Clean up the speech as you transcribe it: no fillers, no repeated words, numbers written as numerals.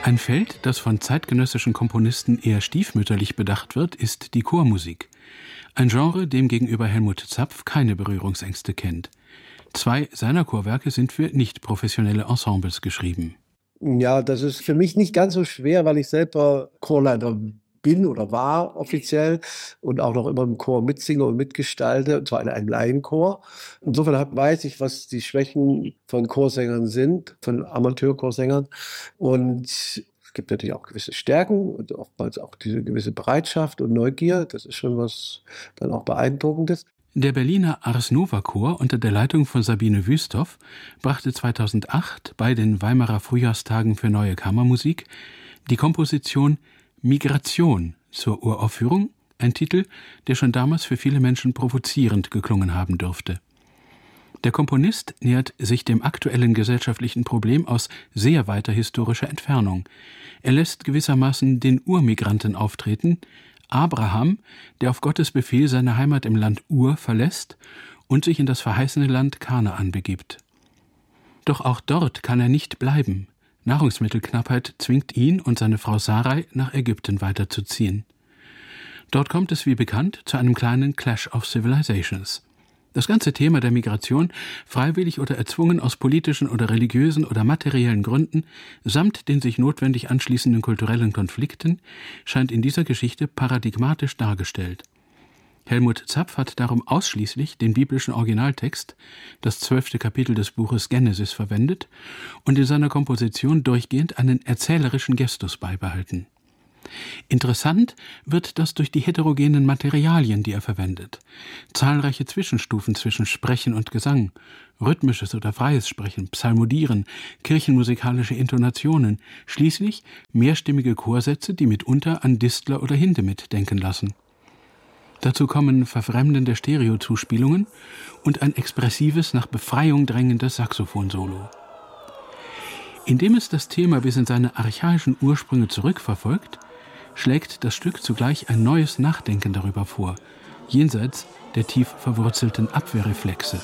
Ein Feld, das von zeitgenössischen Komponisten eher stiefmütterlich bedacht wird, ist die Chormusik. Ein Genre, dem gegenüber Helmut Zapf keine Berührungsängste kennt. 2 seiner Chorwerke sind für nicht professionelle Ensembles geschrieben. Ja, das ist für mich nicht ganz so schwer, weil ich selber Chorleiter bin oder war offiziell und auch noch immer im Chor mitsinge und mitgestalte, und zwar in einem Laienchor. Insofern weiß ich, was die Schwächen von Chorsängern sind, von Amateurchorsängern. Und es gibt natürlich auch gewisse Stärken und oftmals auch diese gewisse Bereitschaft und Neugier. Das ist schon was dann auch Beeindruckendes. Der Berliner Ars Nova Chor unter der Leitung von Sabine Wüsthoff brachte 2008 bei den Weimarer Frühjahrstagen für neue Kammermusik die Komposition Migration zur Uraufführung, ein Titel, der schon damals für viele Menschen provozierend geklungen haben dürfte. Der Komponist nähert sich dem aktuellen gesellschaftlichen Problem aus sehr weiter historischer Entfernung. Er lässt gewissermaßen den Urmigranten auftreten, Abraham, der auf Gottes Befehl seine Heimat im Land Ur verlässt und sich in das verheißene Land Kanaan begibt. Doch auch dort kann er nicht bleiben. Nahrungsmittelknappheit zwingt ihn und seine Frau Sarai nach Ägypten weiterzuziehen. Dort kommt es wie bekannt zu einem kleinen Clash of Civilizations. Das ganze Thema der Migration, freiwillig oder erzwungen aus politischen oder religiösen oder materiellen Gründen, samt den sich notwendig anschließenden kulturellen Konflikten, scheint in dieser Geschichte paradigmatisch dargestellt. Helmut Zapf hat darum ausschließlich den biblischen Originaltext, das 12. Kapitel des Buches Genesis, verwendet und in seiner Komposition durchgehend einen erzählerischen Gestus beibehalten. Interessant wird das durch die heterogenen Materialien, die er verwendet. Zahlreiche Zwischenstufen zwischen Sprechen und Gesang, rhythmisches oder freies Sprechen, Psalmodieren, kirchenmusikalische Intonationen, schließlich mehrstimmige Chorsätze, die mitunter an Distler oder Hindemith denken lassen. Dazu kommen verfremdende Stereozuspielungen und ein expressives, nach Befreiung drängendes Saxophonsolo. Indem es das Thema bis in seine archaischen Ursprünge zurückverfolgt, schlägt das Stück zugleich ein neues Nachdenken darüber vor, jenseits der tief verwurzelten Abwehrreflexe.